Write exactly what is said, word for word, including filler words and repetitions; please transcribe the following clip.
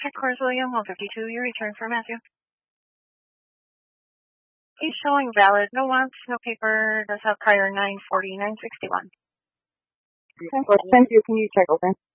Headquarters William, one fifty-two, your return for Matthew. He's showing valid. No wants, no paper. Does have prior nine forty, nine sixty-one. Okay, well, thank you. Can you check open?